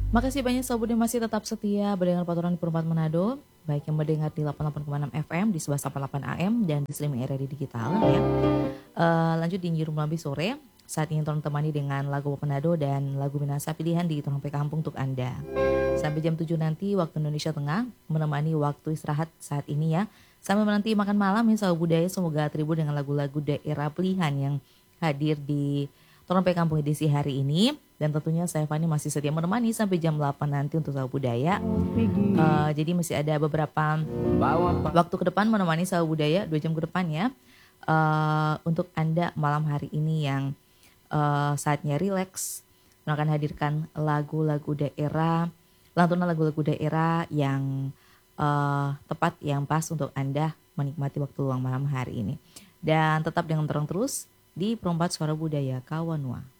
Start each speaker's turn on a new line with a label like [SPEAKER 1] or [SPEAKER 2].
[SPEAKER 1] Makasih banyak Sobat yang masih tetap setia mendengar Paturan Perempat Manado, baik yang mendengar di 88,6 FM, di 1188 AM, dan di streaming area digital ya. Lanjut di Nyirum Lambi Sore, saat ini tolong temani dengan lagu Manado dan lagu Minasa pilihan di Tolong PK Kampung untuk Anda. Sampai jam 7 nanti waktu Indonesia Tengah, menemani waktu istirahat saat ini ya. Sambil menanti makan malam ya Sahabat Budaya, semoga terhibur dengan lagu-lagu daerah pilihan yang hadir di Tolong PK Kampung edisi hari ini. Dan tentunya saya Fani masih setia menemani sampai jam 8 nanti untuk Sahabat Budaya. Jadi masih ada beberapa waktu ke depan menemani Sahabat Budaya 2 jam ke depan ya. Untuk Anda malam hari ini yang saatnya rileks, akan hadirkan lagu-lagu daerah, lantunan lagu-lagu daerah yang tepat, yang pas untuk Anda menikmati waktu luang malam hari ini. Dan tetap dengan terus di Perempat Suara Budaya Kawanwa.